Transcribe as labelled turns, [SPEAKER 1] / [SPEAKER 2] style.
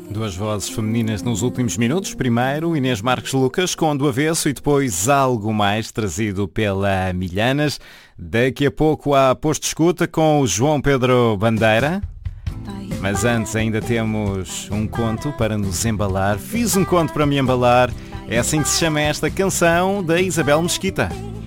[SPEAKER 1] Duas vozes femininas nos últimos minutos. Primeiro, Inês Marques Lucas com Do Avesso e depois Algo Mais, trazido pela Milhanas. Daqui a pouco há Posto de Escuta com o João Pedro Bandeira. Mas antes ainda temos um conto para nos embalar. Fiz um conto para me embalar. É assim que se chama esta canção da Isabel Mesquita.